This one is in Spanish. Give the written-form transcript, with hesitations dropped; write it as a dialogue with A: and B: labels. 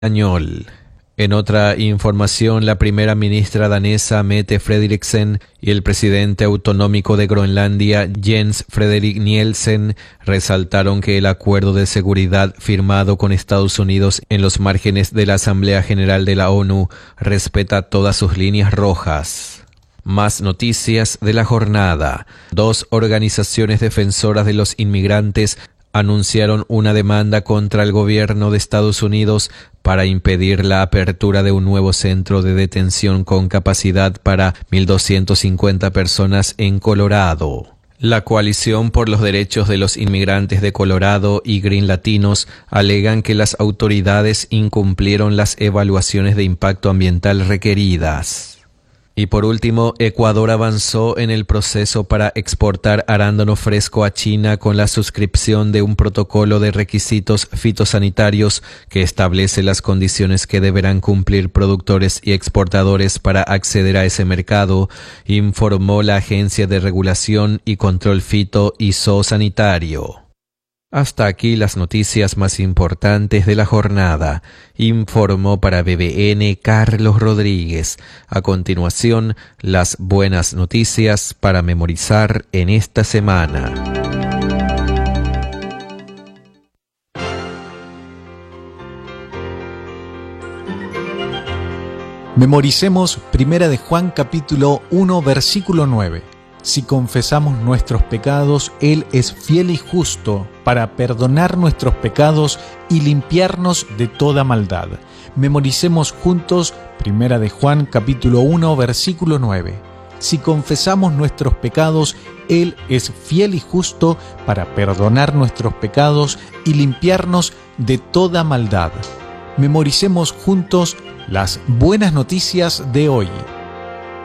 A: español. En otra información, la primera ministra danesa Mette Frederiksen y el presidente autonómico de Groenlandia Jens Frederik Nielsen resaltaron que el acuerdo de seguridad firmado con Estados Unidos en los márgenes de la Asamblea General de la ONU respeta todas sus líneas rojas. Más noticias de la jornada. 2 organizaciones defensoras de los inmigrantes anunciaron una demanda contra el gobierno de Estados Unidos para impedir la apertura de un nuevo centro de detención con capacidad para 1.250 personas en Colorado. La Coalición por los Derechos de los Inmigrantes de Colorado y Green Latinos alegan que las autoridades incumplieron las evaluaciones de impacto ambiental requeridas. Y por último, Ecuador avanzó en el proceso para exportar arándano fresco a China con la suscripción de un protocolo de requisitos fitosanitarios que establece las condiciones que deberán cumplir productores y exportadores para acceder a ese mercado, informó la Agencia de Regulación y Control Fito y Zoosanitario. Hasta aquí las noticias más importantes de la jornada. Informó para BBN Carlos Rodríguez. A continuación, las buenas noticias para memorizar en esta semana.
B: Memoricemos 1 de Juan capítulo 1 versículo 9. Si confesamos nuestros pecados, Él es fiel y justo para perdonar nuestros pecados y limpiarnos de toda maldad. Memoricemos juntos 1 de Juan capítulo 1 versículo 9. Si confesamos nuestros pecados, Él es fiel y justo para perdonar nuestros pecados y limpiarnos de toda maldad. Memoricemos juntos las buenas noticias de hoy.